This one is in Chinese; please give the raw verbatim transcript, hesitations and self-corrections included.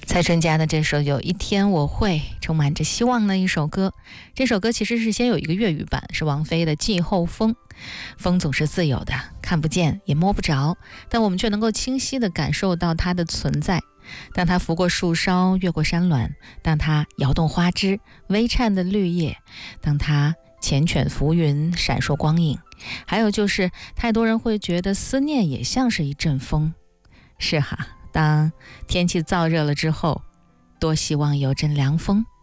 蔡淳佳的这首《有一天我会》充满着希望的一首歌。这首歌其实是先有一个粤语版，是王菲的《季候风》。风总是自由的，看不见也摸不着，但我们却能够清晰地感受到它的存在。当它拂过树梢，越过山峦，当它摇动花枝，微颤的绿叶，当它缱绻浮云，闪烁光影。还有就是太多人会觉得思念也像是一阵风。是哈，当天气燥热了之后，多希望有阵凉风。